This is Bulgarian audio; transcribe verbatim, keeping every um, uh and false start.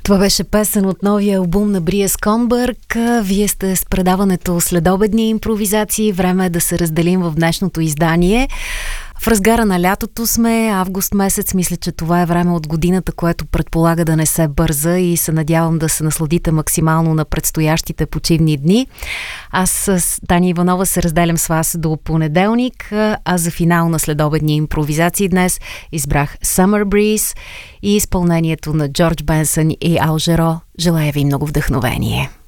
Това беше песен от новия албум на Брия Скомбърг. Вие сте с предаването Следобедни импровизации. Време е да се разделим в днешното издание. В разгара на лятото сме, август месец. Мисля, че това е време от годината, което предполага да не се бърза и се надявам да се насладите максимално на предстоящите почивни дни. Аз с Таня Иванова се разделям с вас до понеделник, а за финал на Следобедни импровизации днес избрах Summer Breeze и изпълнението на Джордж Бенсън и Ал Жаро. Желая ви много вдъхновение.